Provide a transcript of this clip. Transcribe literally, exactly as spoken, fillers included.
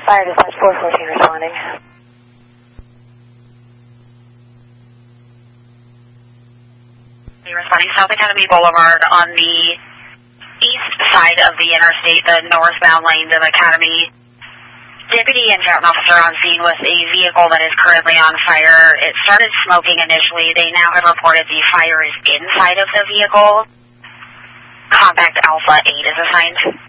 Fire dispatch four fourteen responding. Responding South Academy Boulevard on the east side of the interstate, the northbound lanes of Academy. Deputy and Fountain Officer on scene with a vehicle that is currently on fire. It started smoking initially. They now have reported the fire is inside of the vehicle. Contact Alpha eight is assigned.